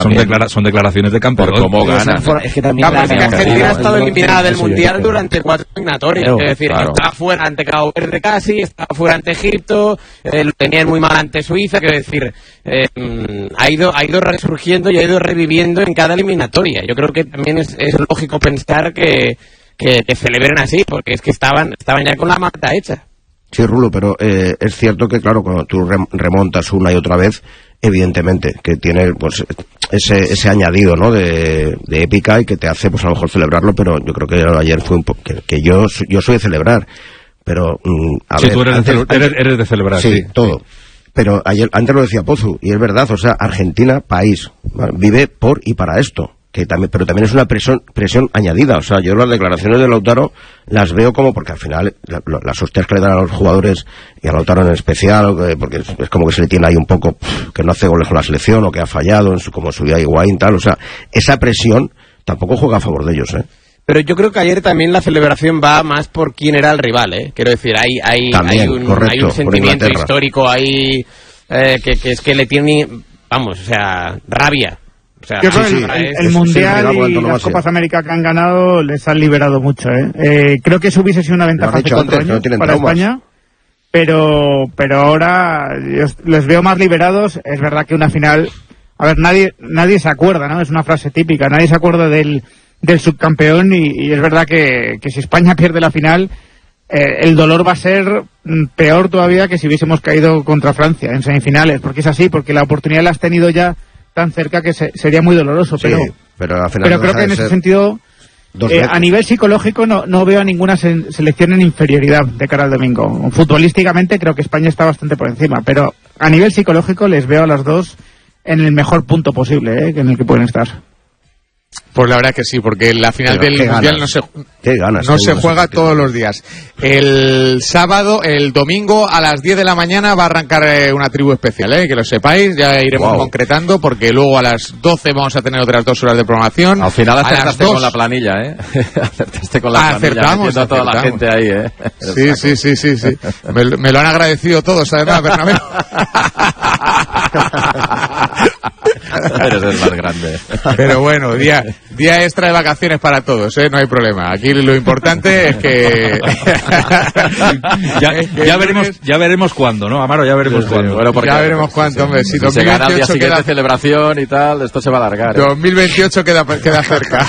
Son declaraciones de campeón. Por cómo gana. Es que también Argentina ha estado eliminada del Mundial durante 4 eliminatorias. Claro, es decir, claro. estaba fuera ante Cabo Verde casi, estaba fuera ante Egipto, lo tenían muy mal ante Suiza, que decir, ha ido resurgiendo y ha ido reviviendo en cada eliminatoria. Yo creo que también es lógico pensar que celebren así, porque es que estaban ya con la mata hecha. Sí, Rulo, pero es cierto que, claro, cuando tú remontas una y otra vez, evidentemente, que tiene pues ese añadido, ¿no?, de épica y que te hace, pues a lo mejor celebrarlo, pero yo creo que ayer fue un poco... que yo soy de celebrar, pero... sí, tú eres de celebrar, sí. Todo. Pero antes lo decía Pozu, y es verdad, o sea, Argentina, país, vive por y para esto. Pero también es una presión añadida. O sea, yo las declaraciones de Lautaro las veo como, porque al final las hostias que le dan a los jugadores y a Lautaro en especial, porque es como que se le tiene ahí un poco que no hace goles con la selección o que ha fallado como su día Higuaín, tal. O sea, esa presión tampoco juega a favor de ellos, Pero yo creo que ayer también la celebración va más por quién era el rival, Quiero decir, hay un sentimiento histórico ahí que es que le tiene, vamos, o sea, rabia. O sea, yo creo que el Mundial y las Copas América que han ganado les han liberado mucho, creo que eso hubiese sido una ventaja hace 4 años para España, pero ahora les veo más liberados. Es verdad que una final, a ver, nadie se acuerda, ¿no? Es una frase típica, nadie se acuerda del subcampeón y es verdad que si España pierde la final, el dolor va a ser peor todavía que si hubiésemos caído contra Francia en semifinales, porque es así, porque la oportunidad la has tenido ya tan cerca que sería muy doloroso, sí, pero creo que en ese sentido a nivel psicológico no veo a ninguna selección en inferioridad de cara al domingo. Futbolísticamente creo que España está bastante por encima, pero a nivel psicológico les veo a las dos en el mejor punto posible en el que pueden estar. Pues la verdad que sí, porque la final del Mundial no se juega todos los días. El domingo a las 10 de la mañana va a arrancar una tribu especial, que lo sepáis, ya iremos concretando, porque luego a las 12 vamos a tener otras 2 horas de programación. Al final acertaste con la planilla, acertaste con la planilla. Acertamos a toda la gente ahí, Sí. Me lo han agradecido todos, además, Bernabéu. Eres el más grande. Pero bueno, día extra de vacaciones para todos, no hay problema. Aquí lo importante es que ya veremos cuándo, ¿no, Amaro? Ya veremos cuándo. Bueno, ya veremos cuándo, hombre. Si se gana el día siguiente de celebración y tal, esto se va a alargar. 2028 queda cerca.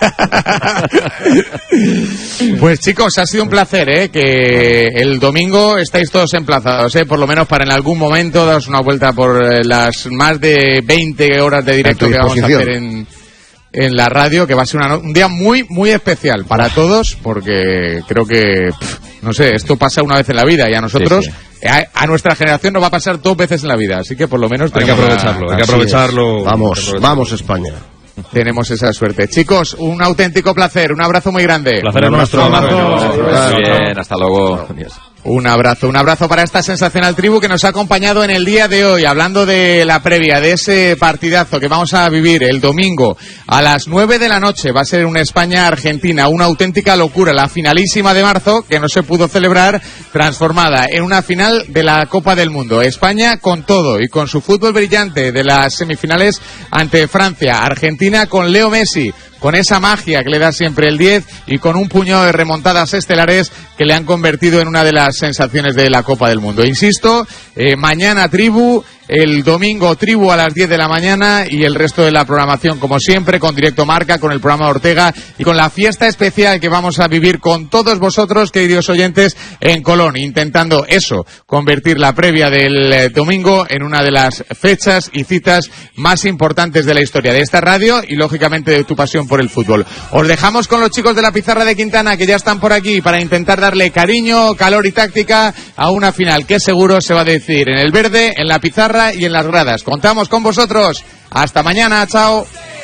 Pues chicos, ha sido un placer, que el domingo estáis todos emplazados, por lo menos para en algún momento daros una vuelta por las más de 20 horas de directo que vamos a hacer en la radio, que va a ser un día muy, muy especial para todos, porque creo que, no sé, esto pasa una vez en la vida y a nosotros, a nuestra generación nos va a pasar 2 veces en la vida, así que por lo menos hay que aprovecharlo. Vamos España. Tenemos esa suerte. Chicos, un auténtico placer, un abrazo muy grande. Placer es nuestro. Bien, hasta luego. Adiós. Un abrazo para esta sensacional tribu que nos ha acompañado en el día de hoy, hablando de la previa, de ese partidazo que vamos a vivir el domingo a las 9 de la noche. Va a ser una España-Argentina, una auténtica locura, la finalísima de marzo, que no se pudo celebrar, transformada en una final de la Copa del Mundo. España con todo y con su fútbol brillante de las semifinales ante Francia, Argentina con Leo Messi, con esa magia que le da siempre el 10 y con un puñado de remontadas estelares que le han convertido en una de las sensaciones de la Copa del Mundo. Insisto, mañana tribu, el domingo tribu a las 10 de la mañana y el resto de la programación como siempre con Directo Marca, con el programa Ortega y con la fiesta especial que vamos a vivir con todos vosotros, queridos oyentes, en Colón, intentando eso, convertir la previa del domingo en una de las fechas y citas más importantes de la historia de esta radio y lógicamente de tu pasión por el fútbol. Os dejamos con los chicos de la Pizarra de Quintana, que ya están por aquí para intentar darle cariño, calor y táctica a una final que seguro se va a decidir en el verde, en la pizarra y en las gradas. Contamos con vosotros. Hasta mañana, chao.